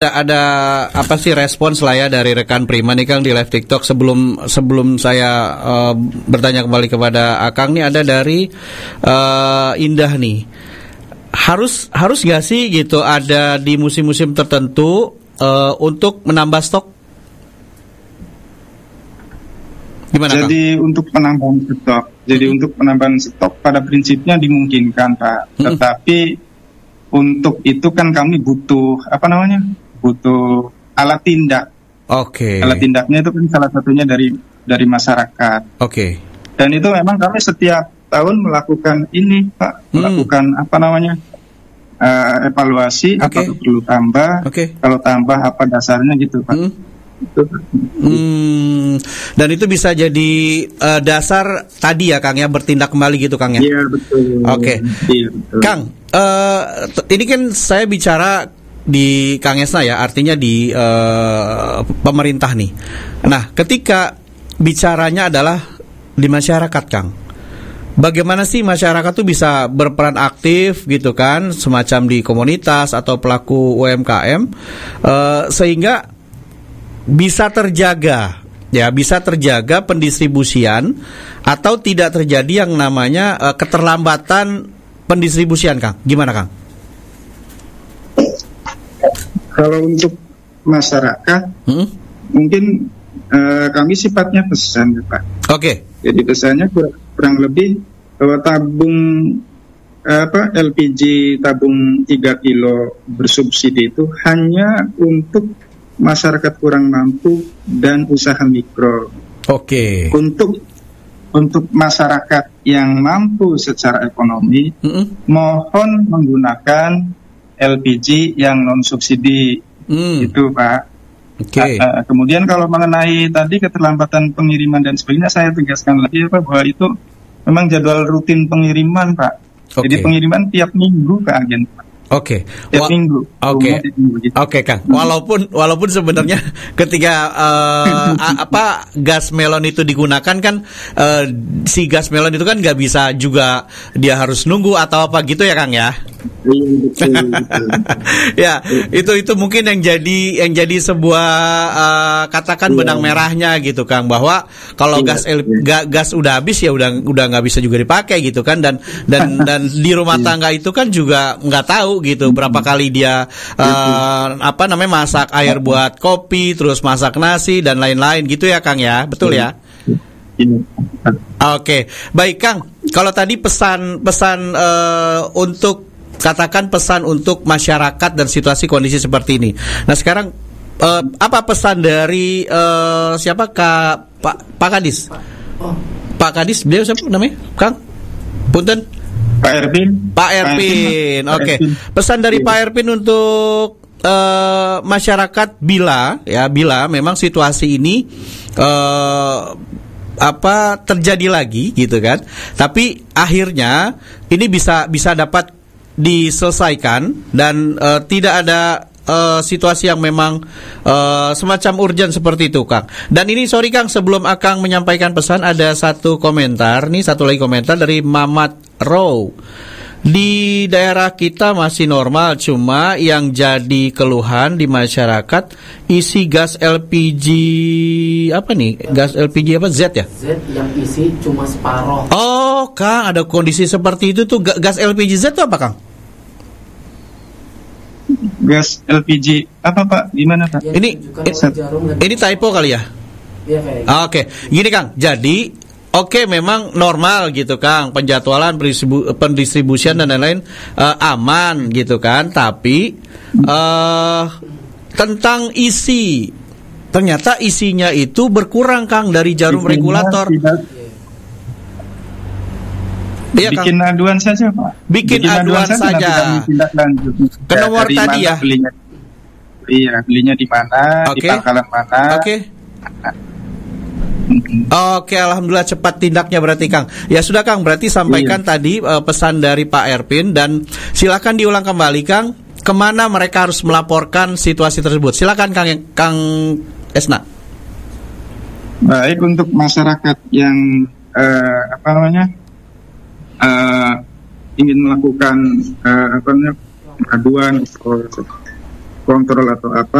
ada apa sih respons lah ya dari rekan Prima nih Kang di live TikTok sebelum saya bertanya kembali kepada Akang nih, ada dari Indah nih. Harus nggak sih gitu ada di musim-musim tertentu untuk menambah stok? Gimana, Jadi Kang? Untuk penambahan stok pada prinsipnya dimungkinkan, Pak. Tetapi untuk itu kan kami butuh butuh alat tindak. Oke. Alat tindaknya itu kan salah satunya dari masyarakat. Oke. Dan itu memang kami setiap tahun melakukan ini, Pak, melakukan evaluasi, apa perlu tambah, kalau tambah apa dasarnya gitu, Pak. Dan itu bisa jadi dasar tadi ya Kang ya, bertindak kembali gitu Kang ya. Iya betul. Oke. Iya, betul. Kang, ini kan saya bicara di Kang Esna ya, artinya di pemerintah nih. Nah, ketika bicaranya adalah di masyarakat, Kang, bagaimana sih masyarakat tuh bisa berperan aktif gitu kan, semacam di komunitas atau pelaku UMKM, sehingga bisa terjaga pendistribusian atau tidak terjadi yang namanya keterlambatan pendistribusian, Kang. Gimana, Kang? Kalau untuk masyarakat, mungkin kami sifatnya pesan, ya, Pak. Oke. Jadi pesannya kurang lebih bahwa tabung LPG tabung 3 kilo bersubsidi itu hanya untuk masyarakat kurang mampu dan usaha mikro. Oke. Untuk masyarakat yang mampu secara ekonomi, mohon menggunakan LPG yang non subsidi, itu Pak. Okay. Kemudian kalau mengenai tadi keterlambatan pengiriman dan sebagainya, saya tegaskan lagi Pak bahwa itu memang jadwal rutin pengiriman Pak. Jadi pengiriman tiap minggu ke agen Pak. Oke. Tiap minggu. Oke, Kang. Walaupun sebenarnya ketika gas melon itu digunakan kan, si gas melon itu kan nggak bisa juga dia harus nunggu atau apa gitu ya, Kang ya. Betul. Ya, itu mungkin yang jadi sebuah katakan benang merahnya gitu, Kang, bahwa kalau gas udah habis ya udah nggak bisa juga dipakai gitu kan, dan di rumah tangga itu kan juga nggak tahu gitu berapa kali dia masak air buat kopi, terus masak nasi dan lain-lain gitu ya, Kang ya. Betul ya? Oke. Baik, Kang. Kalau tadi pesan untuk katakan pesan untuk masyarakat dan situasi kondisi seperti ini. Nah, sekarang apa pesan dari Pak Kadis? Pak Kadis, beliau siapa namanya? Kang? Punten? Pak Erpin. Oke. Pesan dari Pak Erpin untuk masyarakat bila memang situasi ini terjadi lagi gitu kan. Tapi akhirnya ini bisa dapat diselesaikan dan tidak ada situasi yang memang semacam urgent seperti itu, Kang. Dan ini sorry Kang, sebelum Akang menyampaikan pesan, ada satu lagi komentar dari Mamat Row. Di daerah kita masih normal, cuma yang jadi keluhan di masyarakat isi gas LPG gas LPG Z ya? Z yang isi cuma separoh. Oh, Kang, ada kondisi seperti itu tuh. Gas LPG Z itu apa, Kang? Gas LPG apa Pak? Gimana Pak? Ini typo kali ya? Iya, kayak gitu. Oke. Gini Kang, jadi memang normal gitu Kang, penjadwalan pendistribusian dan lain-lain aman gitu kan, tapi tentang isi, ternyata isinya itu berkurang Kang dari jarum regulator. Iya, bikin Kang. aduan saja Pak. Bikin aduan saja. Ke nomor tadi ya. Belinya di mana, di pangkalan mana. Oke, alhamdulillah cepat tindaknya berarti Kang. Ya sudah Kang, berarti sampaikan tadi pesan dari Pak Erpin, dan silakan diulang kembali Kang, kemana mereka harus melaporkan situasi tersebut. Silakan Kang Esna. Baik, untuk masyarakat yang ingin melakukan aduan kontrol atau apa